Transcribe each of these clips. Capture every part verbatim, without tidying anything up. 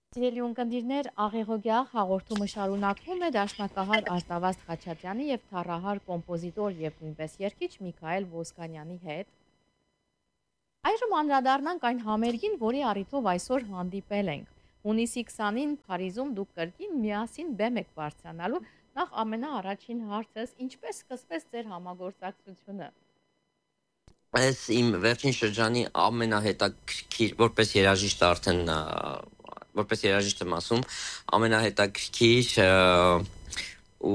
Սիրելի ունկնդիրներ, աղեղոգյալ հաղորդումը շարունակվում է դաշնակահար Արտավազդ Խաչատրյանի և թառահար կոմպոզիտոր և նույնպես երգիչ Միքայել Ոսկանյանի հետ։ Այժմ անդրադառնանք այն համերգին, որի առիթով այսօր հանդիպել ենք։ Հունիսի քսանին Փարիզում դուք կրկին միասին բեմ եք բարձրանալու, նախ ամենաառաջին հարցս, ինչպես սկսվեց ձեր համագործակցությունը։ Այս իմ վերջին շրջանի ամենահետաքրքիր, որպես երաժիշտ արդեն որպես երաժիշտ եմ ասում, ամենահետաքրքիր ու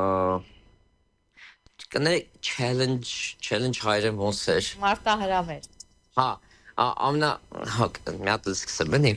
կներ challenge challenge հայրը ոնց էր մարտահրավ էր։ Հա, ամենա մի հատ սկսեմ էլի։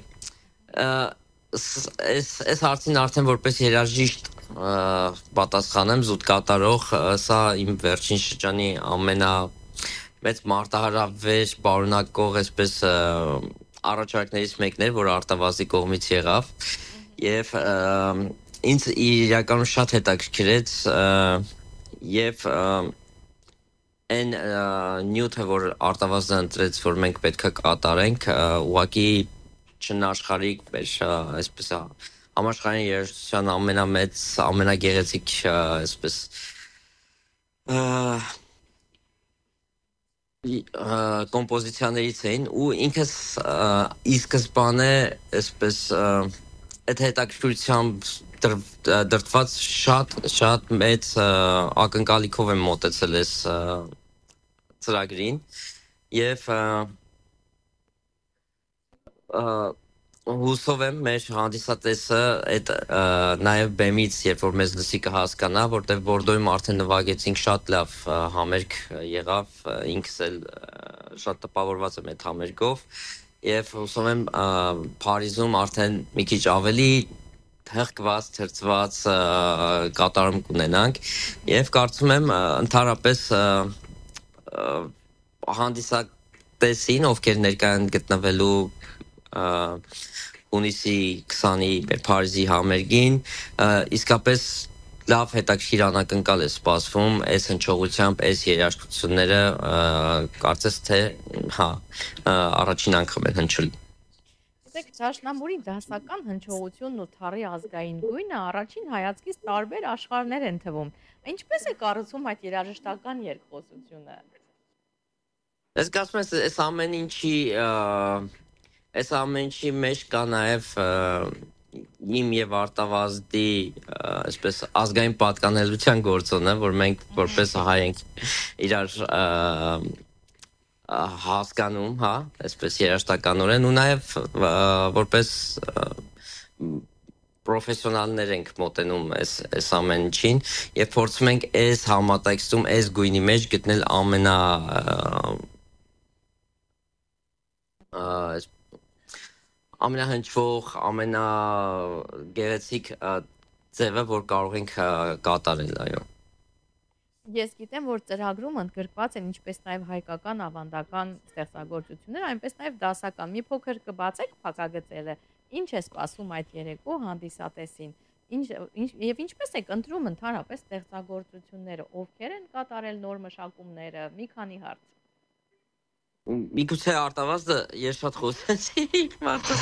Այս այս հարցին արդեն որպես երաժիշտ պատասխանեմ, զուտ կատարող, սա իմ վերջին շրջանի ամենա մեծ մարտահրավեր պարունակող այսպես առաջարկներից մեկն էր, որ Արտավազդի կողմից եղավ, եւ ինձ իրականում շատ հետաքրքրեց եւ այն նյութը, որ Արտավազդը ընտրեց, որ մենք պետք է կատարենք, ուղղակի չնաշխարհիկ մեր այսպես համաշխարհային երաժշտության ամենամեծ, ամենագեղեցիկ այսպես կոմպոզիցիաներից էին ու ինքս ի սկզբանե այսպես այդ հետաքրքրությամբ դրդված շատ շատ մեծ ակնկալիքով եմ մոտեցել այս ծրագրին եւ հուսով եմ մեր հանդիսատեսը այդ նաև բեմից երբ որ մեզ լսի կհասկանա, որտեղ Բորդոյում արդեն նվագեցինք շատ լավ համերգ եղավ, ինքս էլ շատ տպավորված եմ այդ համերգով եւ հուսով եմ Փարիզում արդեն մի քիչ ավելի թղկված, թրծված կատարում կունենանք եւ կարծում եմ ընդհանրապես հանդիսատեսին, ովքեր ներկա են գտնվելու հունիսի քսանի Փարիզի համերգին, իսկապես լավ հետաքրքիր անակնկալ է սպասվում, այս հնչողությամբ, այս երաժշտությունները կարծես թե հա առաջին անգամ են հնչել։ Գիտեք, Դաշնամուրի դասական հնչողությունն ու թառի ազգային գույնը առաջին հայացքից տարբեր աշխարհներ են թվում։ Ինչպես է կառուցվում այդ երաժշտական երկխոսությունը։ Ես կարծում եմ, այս ամեն ինչի Այս ամեն ինչի մեջ կա նաև իմ եւ Արտավազդի այսպես ազգային պատկանելության գործոնը, որ մենք որպես հայ ենք իրար հասկանում, հա, այսպես երաժշտականորեն ու նաև որպես պրոֆեսիոնալներ ենք մոտենում այս այս ամեն ինչին եւ փորձում ենք այս համատեքստում, այս գույնի մեջ գտնել ամենա ամենահնչվող, ամենագեղեցիկ ձևը, որ կարող ենք կատարել, այո։ Ես գիտեմ, որ ծրագրում ընդգրկված են ինչպես նաև հայկական ավանդական ստեղծագործություններ, այնպես նաև դասական։ Մի փոքր կբացեք փակագծերը, ինչ է սպասում այդ երեկո հանդիսատեսին, ինչ եւ ինչպես եք ընտրում ընդհանրապես ստեղծագործությունները, ովքեր են կատարել նոր մշակումները, մի քանի հարց։ Միգուցե Արտավազդը ես շատ խոսեցի մարդաս։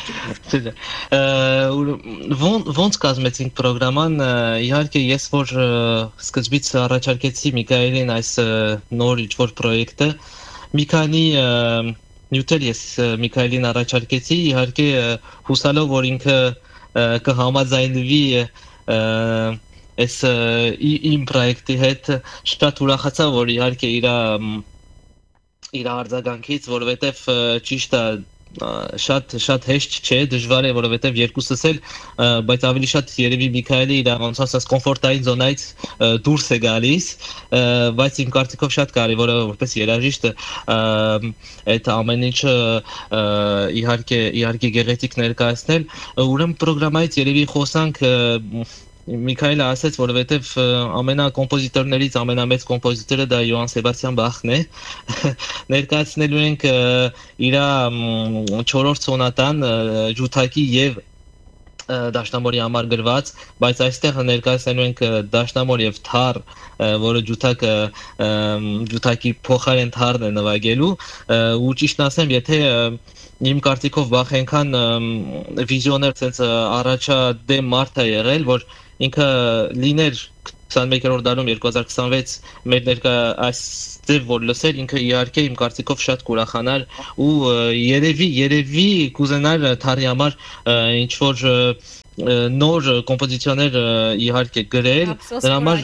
Ոնց կազմեցինք պրոգրաման, իհարկե ես որ սկզբից առաջարկեցի Միքայելին այս նոր ինչ-որ պրոյեկտը, մի քանի նյութեր ես Միքայելին առաջարկեցի, իհարկե հուսալով, որ ինքը կհամաձայնվի այս իմ պրոյեկտի հետ, շատ ուրախացա, որ իհարկե իրա իր արձագանքից, որովհետև ճիշտ է շատ շատ հեշտ չէ, դժվար է, որովհետև երկուսս էլ, բայց ավելի շատ երևի Միքայելը իր ոնց ասած կոմֆորտային զոնայից դուրս է գալիս, բայց իմ կարծիքով շատ կարևոր է որպես երաժիշտ այդ ամեն ինչը իհարկե իհարկե գեղեցիկ ներկայացնել, ուրեմն պրոգրամայից երևի խոսանք Միքայելը ասաց, որովհետև ամենակոմպոզիտորներից ամենամեծ կոմպոզիտորը դա Յոհան Սեբաստիան Բախն է։ Ներկայացնելու ենք իր չորրորդ սոնատան ջութակի եւ դաշնամուրի համար գրված, բայց այստեղ ներկայացնելու ենք դաշնամուր եւ թառ, որը ջութակը ջութակի փոխարեն թառն է նվագելու, ու ճիշտ ասեմ, եթե իմ կարծիքով վախ այնքան վիզիոներ sense առաջադեմ մարդ է եղել, որ ինքը լիներ twenty-first դարում twenty twenty-six մեր ներկա այս ձև որ լսեր ինքը իհարկե իմ կարծիքով շատ կուրախանար ու երևի երևի կուզենար թարի համար ինչ որ նոր կոմպոզիցիաներ իհարկե գրել դրա համար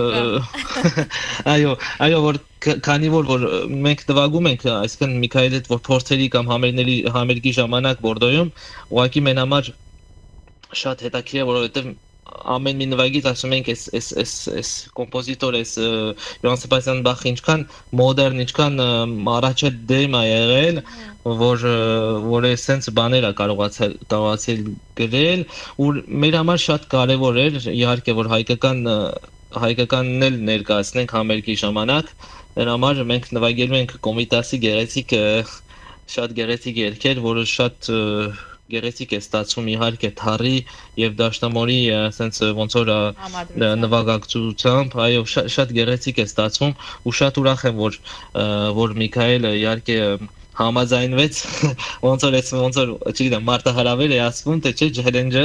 այո այո որ քանի որ որ մենք նվագում ենք այսինքն Միքայելի հետ որ փորձերի կամ համերների համերգի ժամանակ Բորդոյում ուղղակի մեն համար շատ հետաքրքիր է որովհետև ամեն մի նվագից ասում ենք էս էս էս էս կոմպոզիտոր էս Յոհան Սեբաստիան Բախ ինչքան մոդեռն ինչքան առաջադեմ է եղել որ որ էսենց բաներ է կարողացել կարողացել գրել ու մեր համար շատ կարևոր էր իհարկե որ հայկական հայկականն էլ ներկայացնենք համերգի ժամանակ դրա համար մենք նվագելու ենք Կոմիտասի գեղեցիկ շատ գեղեցիկ երգեր որը շատ գեղեցիկ է ստացվում իհարկե թարի եւ դաշնամուրի sense ոնց որ նվագակցությամբ այո շատ գեղեցիկ է ստացվում ու շատ ուրախ եմ որ որ Միքայելը իհարկե համաձայնվեց ոնց որ ոնց որ չգիտեմ մարտահրավեր է ասվում թե չէ ջելենջը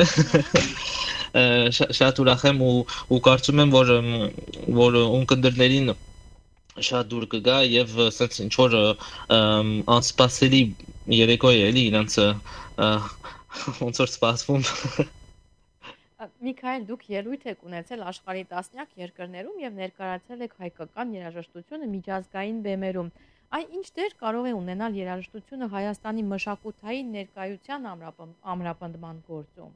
շատ ուրախ եմ ու ու կարծում եմ որ որ ունկնդրներին շատ դուր կգա եւ sense ինչ որ անսպասելի երեկո է էլի իրանց ոնց որ սպասվում Միքայել դուք ելույթ եք ունեցել աշխարհի տասնյակ երկրներում եւ ներկայացել եք հայկական երաժշտությունը միջազգային բեմերում այն ինչ դեր կարող է ունենալ երաժշտությունը Հայաստանի մշակութային ներկայության ամրապնդման գործում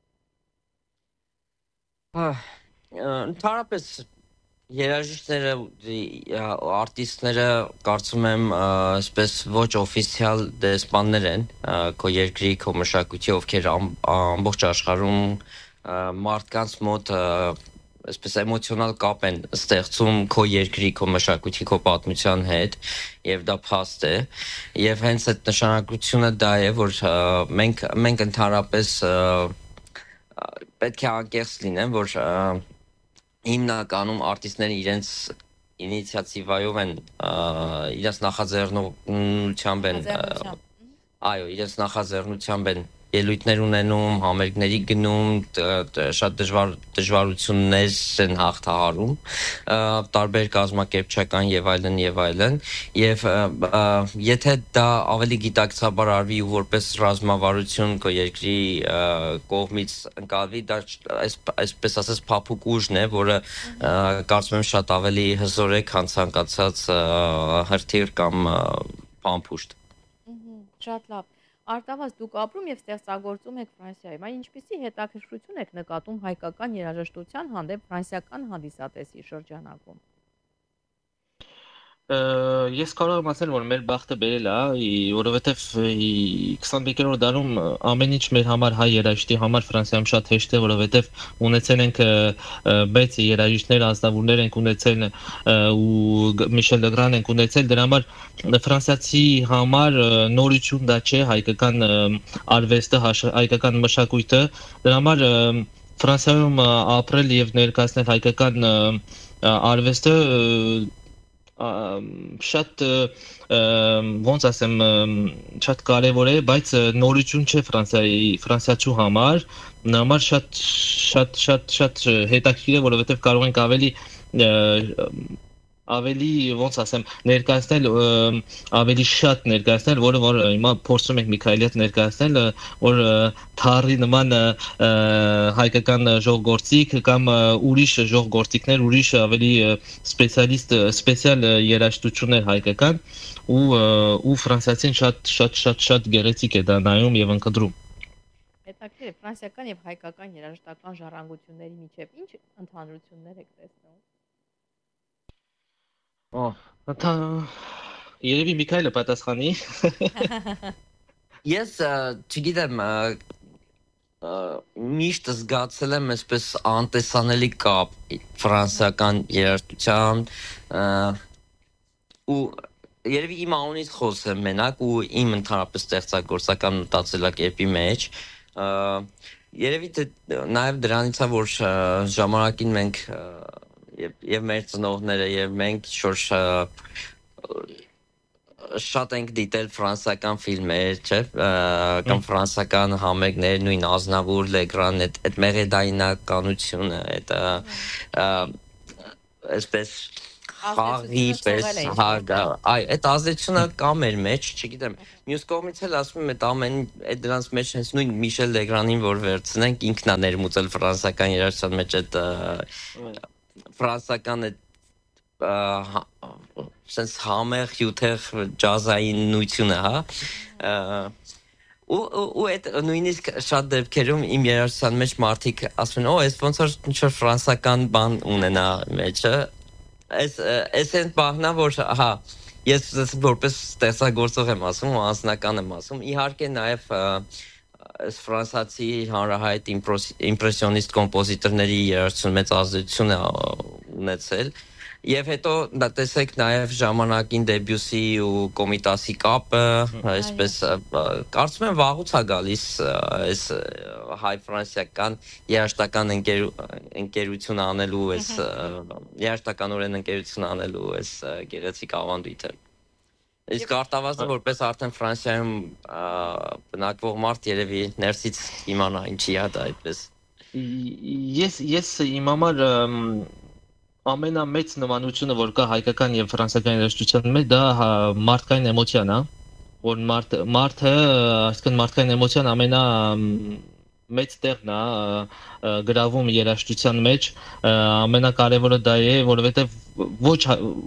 Ընդհանրապես երաժիշտները արտիստները կարծում եմ այսպես ոչ օֆիցիալ դեսպաններ են քո երկրի քո մշակույթի ովքեր ամբողջ աշխարհում մարդկանց մոտ այսպես էմոցիոնալ կապ են ստեղծում քո երկրի քո մշակույթի քո պատմության հետ եւ դա փաստ է եւ հենց այդ նշանակությունը դա է որ մենք մենք ընդհանրապես պետք է անկեղծ լինեն որ հիմնականում արտիստները իրենց ինիցիատիվայով են իրենց նախաձեռնությամբ են այո իրենց նախաձեռնությամբ են ելույթներ ունենում համերգների գնում շատ դժվար դժվարություններ են հաղթահարում տարբեր կազմակերպչական եւ այլն եւ այլն եւ եթե դա ավելի գիտակցաբար արվի ու որպես ռազմավարություն քո երկրի կողմից ընկալվի դա այսպես ասած փափուկ ուժն է որը կարծում եմ շատ ավելի հզոր է քան ցանկացած հրթիռ կամ փամփուշտ շատ լավ Արտավազ դուք ապրում եւ ստեղծագործում եք Ֆրանսիայում, այն ինչպիսի հետաքրքրություն եք նկատում հայկական երաժշտության հանդեպ ֆրանսիական հանդիսատեսի շրջանակում։ Ես կարող եմ ասել, որ մեր բախտը բերել է, որովհետև twenty-first դարում ամեն ինչ մեր համար հայ երաժիշտի համար Ֆրանսիայում շատ հեշտ է, որովհետև ունեցել ենք մեծ երաժիշտներ, անձնավորներ ենք ունեցել ու Միշել Լեգրան ենք ունեցել, դրա համար ֆրանսիացի համար նորություն դա չէ հայկական արվեստը, հայկական մշակույթը, դրա համար Ֆրանսիայում ապրել եւ ներկայացնել հայկական արվեստը շատ ոնց ասեմ շատ կարևոր է, բայց նորություն չէ Ֆրանսիայի ֆրանսիացու համար, նա համար շատ շատ շատ շատ հետաքրքիր է, որովհետև կարող ենք ավելի ավելի ոնց ասեմ ներկայացնել ավելի շատ ներկայացնել, որը որ հիմա փորձում ենք Միքայելի հետ ներկայացնել, որ թարի նման հայկական ժողգործիկ կամ ուրիշ ժողգործիկներ, ուրիշ ավելի սպեցիալիստ, սպեցիալ երաժշտություններ հայկական ու ու ֆրանսիացին շատ շատ շատ շատ գեղեցիկ է դա նայում եւ ընկդրում։ Հետաքրքիր է ֆրանսիական եւ հայկական երաժշտական ժառանգությունների միջեւ ինչ ընդհանրություններ եք տեսնում։ Օ, դա երևի Միքայելը պատասխանի։ Ես չգիտեմ միշտ զգացել եմ այսպես անտեսանելի կապ ֆրանսիական երաժշտության ու երևի իմ անունից խոսեմ մենակ ու իմ ընդհանրապես ստեղծագործական մտածելակերպի մեջ երևի նաև դրանից է որ ժամանակին մենք եւ եւ մեր ծնողները եւ մենք շուտ շատ ենք դիտել ֆրանսիական ֆիլմեր, չէ՞, կամ ֆրանսիական համերգներ, նույն Ազնավուր, Լեգրան, այդ այդ մեղեդայնականությունը, այդ այսպես խաղի պես հագա, այ այդ ազդեցությունը կա մեր մեջ, չգիտեմ, մյուս կողմից էլ ասում եմ այդ ամեն այդ դրանց մեջ հենց նույն Միշել Լեգրանին որ վերցնենք ինքն է ներմուծել ֆրանսիական երաժշտության մեջ այդ ֆրանսիական այդ sense համեղ հյութեղ ջազային նույնությունը, հա ու ու այդ նույնիսկ շատ դեպքերում իմ երաժշտության մեջ մարդիկ ասում են, օ, այս ոնց որ ինչ-որ ֆրանսիական բան ունենա մեջը, այս այս այն բանն որ, հա, ես որպես ստեղծագործող եմ ասում ու անձնական եմ ասում, իհարկե նաև այս ֆրանսիացի հանրահայտ իմպրեսիոնիստ կոմպոզիտորների երաժշտություն մեծ ազդեցություն է ունեցել. Եվ հետո դա տեսեք նաև ժամանակին Դեբյուսի ու Կոմիտասի կապը, այսպես կարծում եմ վաղուց է գալիս այս հայ-ֆրանսիական երաժշտական ընկերություն անելու, այս երաժշտականորեն ընկերություն անելու այս գեղեցիկ ավանդույթը։ Իսկ Արտավազդը որպես արդեն Ֆրանսիայում բնակվող մարդ երևի ներսից իմանա ինչի է դա այդպես։ Ես ես իմ համար ամենամեծ նմանությունը որ կա հայկական եւ ֆրանսիական երաժշտության մեջ դա մարդկային էմոցիան է, որ մարդ մարդը, այսինքն մարդկային էմոցիան ամենա մեծ տեղն է գրավում երաժշտության մեջ, ամենակարևորը դա է, որովհետեւ ոչ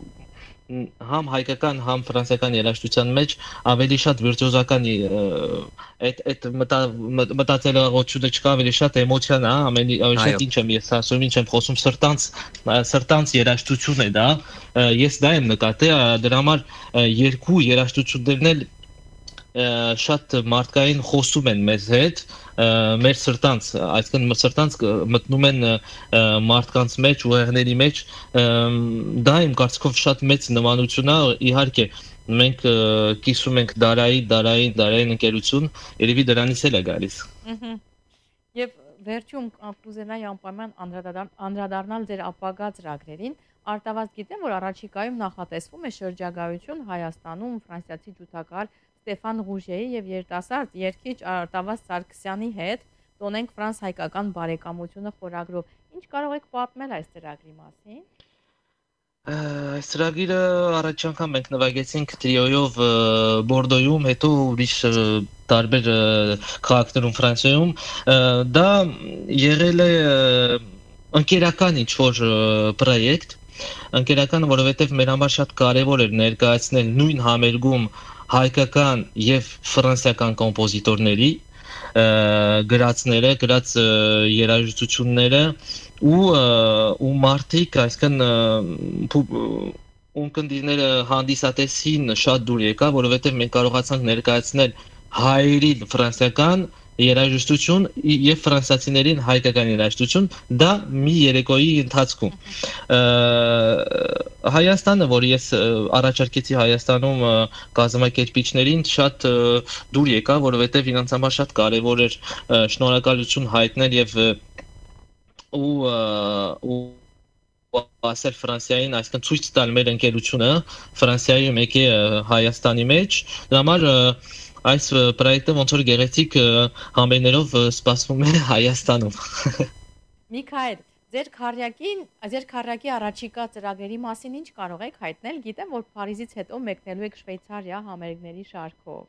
համ հայկական, համ ֆրանսիական երաժշտության մեջ ավելի շատ վիրտուոզական այդ այդ մտածելակերպությունը չկա, ավելի շատ էմոցիան է, ամենի ավելի շատ ինչ եմ ես ասում, ինչ եմ խոսում, սրտանց սրտանց երաժշտություն է դա, ես դա եմ նկատել, դրա համար երկու երաժշտություններն էլ շատ մարդկային խոսում են մեզ հետ, մեր սրտանց, այսինքն սրտանց մտնում են մարդկանց մեջ, ուղեղների մեջ, դա իմ կարծիքով շատ մեծ նմանություն է, իհարկե մենք կիսում ենք դարայի, դարային, դարային ընկերություն, երևի դրանից էլ է գալիս։ Եվ վերջում կուզենայի անպայման անդրադառնալ ձեր ապագա ծրագրերին, Արտավազդ գիտեմ, որ առաջիկայում նախատեսվում է շրջագայություն Հայաստանում ֆրանսիացի ջութակահար Ստեֆան Ռուժեի եւ երիտասարդ երգիչ Արտավազդ Սարգսյանի հետ տոնենք ֆրանս-հայկական բարեկամությունը խորագրով։ Ինչ կարող եք պատմել այս ծրագրի մասին։ Այս ծրագիրը առաջ անգամ մենք նվագեցինք տրիոյով Բորդոյում, հետո ուրիշ տարբեր քաղաքներում Ֆրանսիայում։ Դա եղել է ընկերական ինչ-որ պրոյեկտ, ընկերական, որովհետև մեր համար շատ կարևոր էր ներկայացնել նույն համերգում հայկական եւ ֆրանսիական կոմպոզիտորների գրածները, գրած երաժշտությունները ու ու մարդիկ, այսինքն ունկնդիրները հանդիսատեսին շատ դուր եկա, որովհետեւ մենք կարողացանք ներկայացնել հայերին ֆրանսիական երաժշտություն եւ ֆրանսիացիներին հայկական երաժշտություն, դա մի երեկոյի ընթացքում։ Հայաստանը, որ ես առաջարկեցի Հայաստանում կազմակերպիչներին, շատ դուր եկա, որովհետեւ իրենց համար շատ կարեւոր էր շնորհակալություն հայտնել եւ ու ու ասել Ֆրանսիային, այսինքն ցույց տալ մեր ընկերությունը Ֆրանսիայում եկե Հայաստանի մեջ, դրա համար այս պրոյեկտը ոնց որ գեղեցիկ համերներով սպասվում է Հայաստանում։ Միքայել, ձեր քարյակին, ձեր քարյակի առաջիկա ծրագրերի մասին ինչ կարող եք հայտնել։ Գիտեմ, որ Փարիզից հետո մեկնելու եք Շվեյցարիա համերգների շարքով։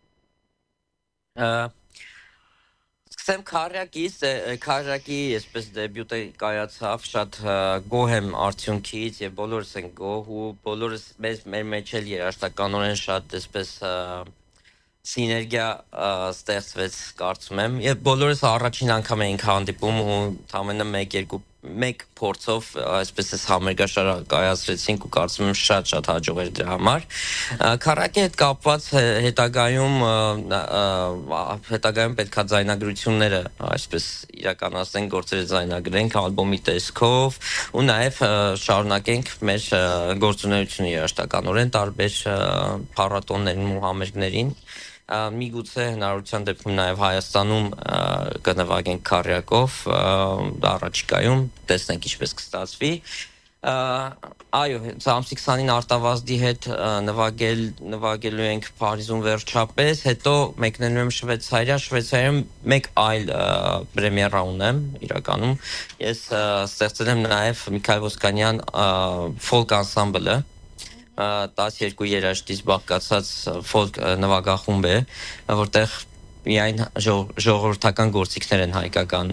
Սկսեմ քարյակից, քարյակի այսպես դեբյուտը կայացավ, շատ գոհ եմ արդյունքից եւ բոլորս ենք գոհ ու բոլորս մեզ մեր մեջ էլ երաժշտականորեն շատ այսպես սիներգիա ստեղծվեց, կարծում եմ, եւ բոլորս առաջին անգամ էինք հանդիպում ու ամենը մեկ երկու մեկ փորձով այսպես էս համերգաշար կայացրեցինք ու կարծում եմ շատ-շատ հաջող էր դրա համար։ Քարակի հետ կապված հետագայում հետագայում պետքա ձայնագրությունները այսպես իրականացնենք, գործերը ձայնագրենք ալբոմի տեսքով ու նաև շարունակենք մեր գործունեությունը երաժշտականորեն տարբեր փառատոներում ու համերգներին։ Միգուցե հնարավորության դեպքում նաև Հայաստանում կնվագենք քարյակով, առաջիկայում տեսնենք ինչպես կստացվի։ Այո, ամսի քսանին Արտավազդի հետ նվագել նվագելու ենք Փարիզում վերջապես, հետո մեկնելու եմ Շվեյցարիա, Շվեյցարիայում մեկ այլ պրեմիերա ունեմ իրականում։ Ես ստեղծել եմ նաև Միքայել Ոսկանյան ֆոլք անսամբլը, տասներկու երաժշտից բաղկացած ֆոլք նվագախումբ է, որտեղ միայն ժողովրդական գործիքներ են հայկական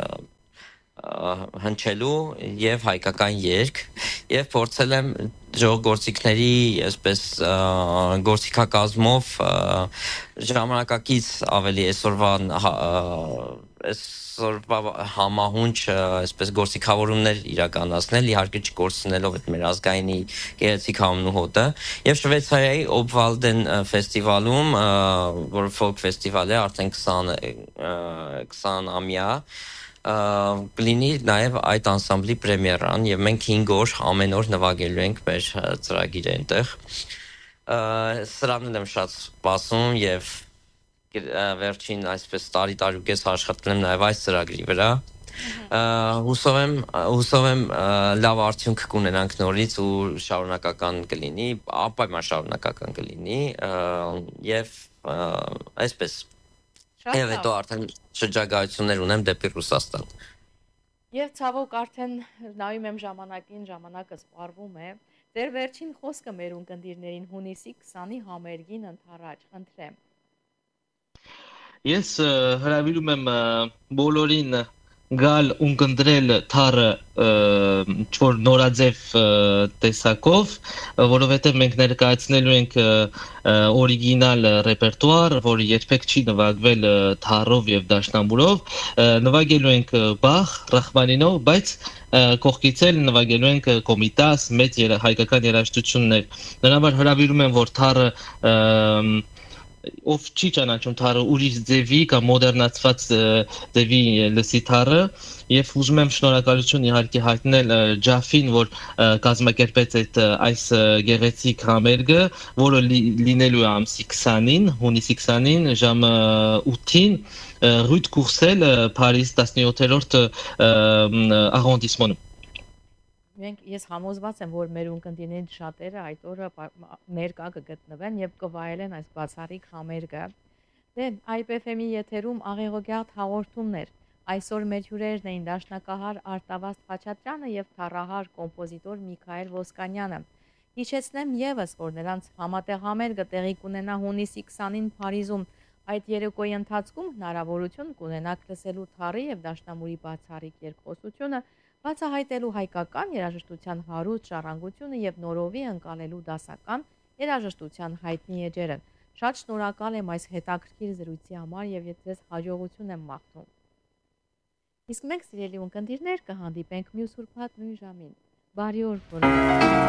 հնչելու եւ հայկական երգ եւ փորձել եմ ժողովրդիկների այսպես գործիքակազմով ժամանակակից ավելի այսօրվա այսօրվա համահունչ այսպես գործիքավորումներ իրականացնել, իհարկե չկորցնելով այդ մեր ազգայինի գեղեցիկ համն ու հոտը եւ Շվեյցարիայի Obwalden ֆեստիվալում, որը ֆոլք ֆեստիվալ է, արդեն քսան ամյա կլինի նաև այդ անսամբլի պրեմիերան եւ մենք հինգ օր ամեն օր նվագելու ենք մեր ծրագիրը այնտեղ սրանն եմ շատ սպասում եւ վերջին այսպես տարի տարուկես աշխատել եմ նաև այս ծրագրի վրա հուսով եմ հուսով եմ լավ արդյունք կունենանք նորից ու շարունակական կլինի ապայման շարունակական կլինի եւ այսպես Եվ հետո արդեն շրջագայություններ ունեմ դեպի Ռուսաստան։ Եվ ցավոք արդեն նայում եմ ժամանակին, ժամանակը սպառվում է։ Ձեր վերջին խոսքը մեր ունկնդիրներին հունիսի քսանի համերգին ընթառաջ, խնդրեմ։ Ես հրավիրում եմ բոլորին գալ ունկնդրել թարը չոր նորաձև տեսակով, որովհետև մենք ներկայացնելու ենք օրիգինալ ռեպերտուար, որը երբեք չի նվագվել թարով եւ դաշնամուրով, նվագելու ենք Բախ, Ռախմանինով, բայց կողքից էլ նվագելու ենք Կոմիտաս, մեծ հայկական երաժշտություններ։ Դրա համար հրավիրում եմ, որ թարը ով չի ճանաչում թարը ուրիշ ձևի կամ մոդեռնացված ձևի լսի թարը եւ ուզում եմ շնորհակալություն իհարկե հայտնել Ջաֆին, որ կազմակերպեց այդ այս գեղեցիկ համերգը, որը լինելու է ամսի քսանին, հունիսի քսանին ժամը ութին Rue de Courcelles, Փարիզ տասնյոթերորդ arrondissement-ում։ Մենք ես համոզված եմ, որ մեր ունկնդիրներից շատերը այդ օրը ներկա կգտնվեն եւ կվայելեն այս բացառիկ համերգը։ Դե այ պի էֆ էմ-ի եթերում աղեղոգյալ հաղորդումներ։ Այսօր մեր հյուրերն էին դաշնակահար Արտավազդ Խաչատրյանը եւ թառահար կոմպոզիտոր Միքայել Ոսկանյանը։ Հիշեցնեմ եւս, որ նրանց համատեղ համերգը տեղի կունենա հունիսի քսանին Փարիզում։ Այդ երեկոյի ընթացքում հնարավորություն կունենաք լսելու թառի եւ դաշնամուրի բացառիկ երկխոսությունը, բացահայտելու հայկական երաժշտության հարուստ ժառանգությունը եւ նորովի ընկալելու դասական երաժշտության հայտնի էջերը։ Շատ շնորհակալ եմ այս հետաքրքիր զրույցի համար եւ ես հաջողություն եմ մաղթում։ Իսկ մենք սիրելի ունկնդիրներ կհանդիպենք մյուս ուրբաթ նույն ժամին։ Բարի օր բոլորին։